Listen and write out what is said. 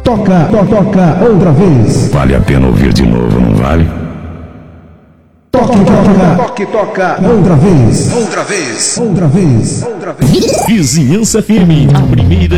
Toca outra vez. Vale a pena ouvir de novo, não vale? Toca outra vez. Outra vez. Outra vez. Outra vez. Vizinhança FM, a primeira